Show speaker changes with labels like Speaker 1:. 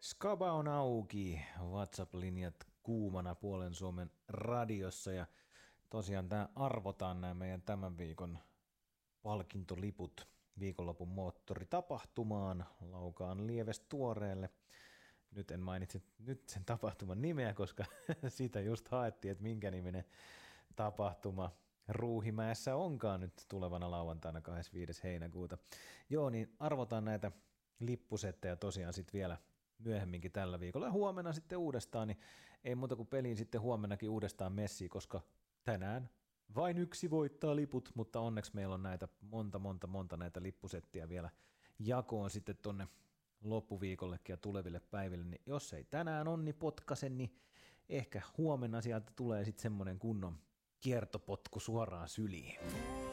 Speaker 1: Skaba on auki, WhatsApp-linjat kuumana puolen Suomen radiossa ja tosiaan arvotaan nämä meidän tämän viikon palkintoliput viikonlopun moottoritapahtumaan Laukaan Lieves Tuoreelle. Nyt en mainitse nyt sen tapahtuman nimeä, koska sitä just haettiin, että minkä niminen tapahtuma Ruuhimäessä onkaan nyt tulevana lauantaina 25. heinäkuuta. Joo, niin arvotaan näitä lippusettejä tosiaan sitten vielä myöhemminkin tällä viikolla ja huomenna sitten uudestaan, niin ei muuta kuin peliin sitten huomennakin uudestaan messiin, koska tänään vain yksi voittaa liput, mutta onneksi meillä on näitä monta näitä lippusettiä vielä jakoon sitten tonne loppuviikollekin ja tuleville päiville, niin jos ei tänään onni potkasen, niin ehkä huomenna sieltä tulee sitten semmoinen kunnon kiertopotku suoraan syliin.